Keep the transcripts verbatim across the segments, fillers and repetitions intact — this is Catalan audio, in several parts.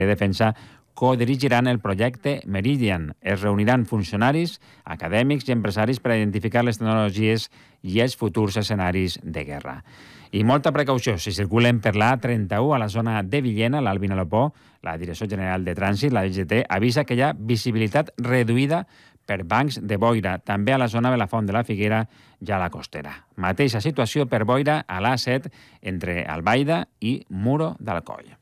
de Defensa codirigiran el projecte Meridian. Es reuniran funcionaris, acadèmics i empresaris per a identificar les tecnologies i els futurs escenaris de guerra. I molta precaució si circulen per la A trenta-u a la zona de Villena, l'Alvin Alopó, la Direcció General de Trànsit, la D G T, avisa que hi ha visibilitat reduïda per bancs de boira, també a la zona de la Font de la Figuera i a la Costera. Mateixa situació per boira a l'A set entre Albaida i Muro d'Alcoi.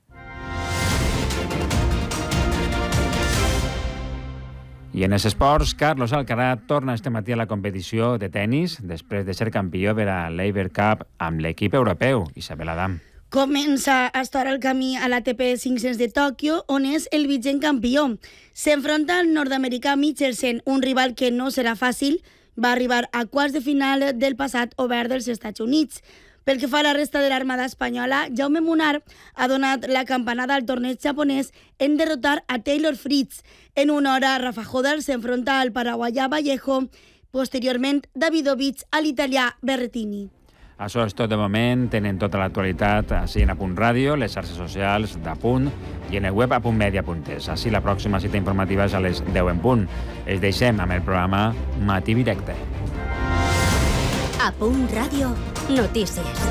I en els esports, Carlos Alcaraz torna este matí a la competició de tennis després de ser campió de la Laver Cup amb l'equip europeu. Isabel Adam. Comença a estar el camí a l'A T P cinc-cents de Tòquio, on és el vigent campió. S'enfronta al nord-americà Michelsen, un rival que no serà fàcil. Va arribar a quarts de final del passat obert dels Estats Units. Pel que fa a la resta de l'armada espanyola, Jaume Munar ha donat la campanada al torneig japonès en derrotar a Taylor Fritz. En una hora, Rafa Hodal s'enfronta al paraguaià Vallejo, posteriorment Davidovich a l'italià Berrettini. Això és tot de moment. Tenen tota l'actualitat així en Apunt Ràdio, les xarxes socials d'Apunt i en el web apuntmedia punt es. Així la pròxima cita informativa és a les deu en punt. Es deixem amb el programa Matí Directe. Apunt Ràdio, notícies.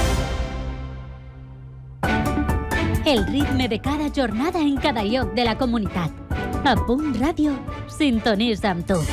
El ritme de cada jornada en cada lloc de la comunitat. Apunt Ràdio, sintonitza amb tu.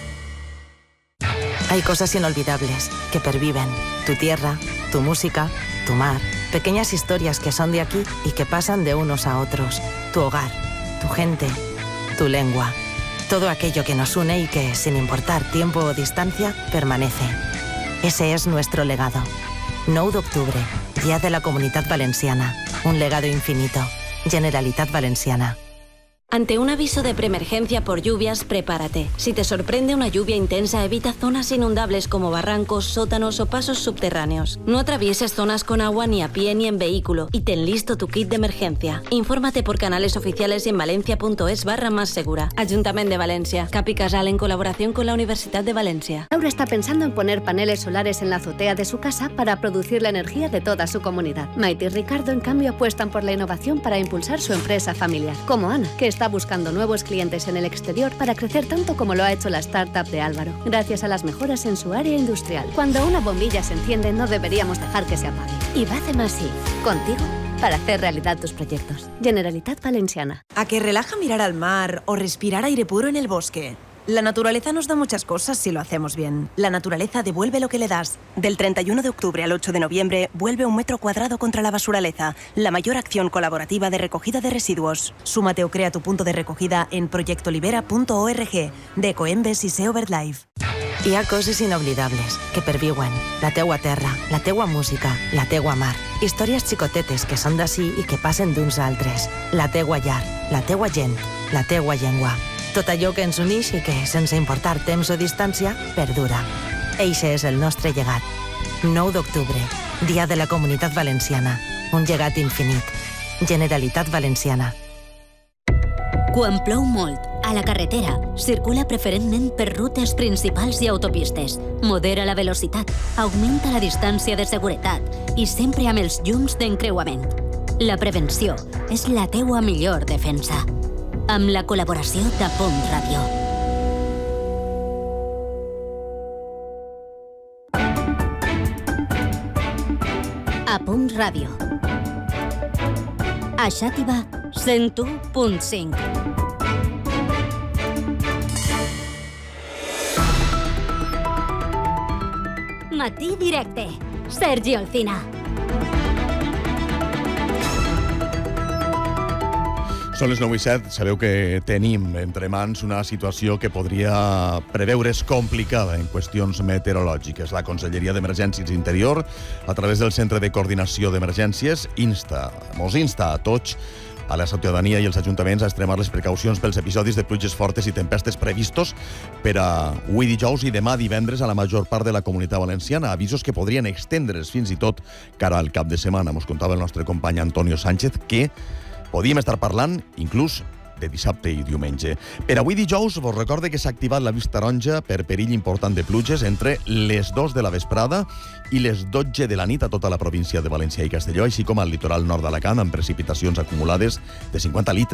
Hay cosas inolvidables que perviven. Tu tierra, tu música, tu mar. Pequeñas historias que son de aquí y que pasan de unos a otros. Tu hogar, tu gente, tu lengua. Todo aquello que nos une y que, sin importar tiempo o distancia, permanece. Ese es nuestro legado. nou d'octubre, Día de la Comunitat Valenciana. Un legado infinito. Generalitat Valenciana. Ante un aviso de preemergencia por lluvias, prepárate. Si te sorprende una lluvia intensa, evita zonas inundables como barrancos, sótanos o pasos subterráneos. No atravieses zonas con agua ni a pie ni en vehículo y ten listo tu kit de emergencia. Infórmate por canales oficiales y en valencia.es barra más segura. Ayuntamiento de Valencia. Capi Casal en colaboración con la Universidad de Valencia. Laura está pensando en poner paneles solares en la azotea de su casa para producir la energía de toda su comunidad. Maite y Ricardo, en cambio, apuestan por la innovación para impulsar su empresa familiar. Como Ana, que está buscando nuevos clientes en el exterior para crecer tanto como lo ha hecho la startup de Álvaro, gracias a las mejoras en su área industrial. Cuando una bombilla se enciende, no deberíamos dejar que se apague. Y Bacem así, contigo, para hacer realidad tus proyectos. Generalitat Valenciana. ¿A que relaja mirar al mar o respirar aire puro en el bosque? La naturaleza nos da muchas cosas si lo hacemos bien. La naturaleza devuelve lo que le das. Del treinta y uno de octubre al ocho de noviembre, vuelve un metro cuadrado contra la basuraleza, la mayor acción colaborativa de recogida de residuos. Súmate o crea tu punto de recogida en proyectolibera punto org, de Ecoembes i Seo BirdLife. Hi ha coses inoblidables que perviuen. La teua terra, la teua música, la teua mar. Històries xicotetes que són d'ací i que passen d'uns a altres. La teua llar, la teua gent, la teua llengua. Tot allò que ens uneix i que, sense importar temps o distància, perdura. Eixe és el nostre llegat. nou d'octubre, Dia de la Comunitat Valenciana. Un llegat infinit. Generalitat Valenciana. Quan plou molt, a la carretera, circula preferentment per rutes principals i autopistes. Modera la velocitat, augmenta la distància de seguretat i sempre amb els llums d'encreuament. La prevenció és la teua millor defensa. Amb la col·laboració d'Apunt Ràdio. Apunt Ràdio. A Xàtiva, cent u punt cinc. Matí Directe. Sergi Alcina. Són les nou i set. Sabeu que tenim entre mans una situació que podria preveure's complicada en qüestions meteorològiques. La Conselleria d'Emergències Interior, a través del Centre de Coordinació d'Emergències, insta, mos insta a tots, a la ciutadania i els ajuntaments a extremar les precaucions pels episodis de pluges fortes i tempestes previstos per a avui dijous i demà divendres a la major part de la Comunitat Valenciana. Avisos que podrien extendre's fins i tot cara al cap de setmana. Mos contava el nostre company Antonio Sánchez que podíem estar parlant inclús de dissabte i diumenge. Per avui dijous vos recorde que s'ha activat l'avís taronja per perill important de pluges entre les dos de la vesprada i les dotze de la nit a tota la província de València i Castelló, així com al litoral nord d'Alacant, amb precipitacions acumulades de cinquanta litres.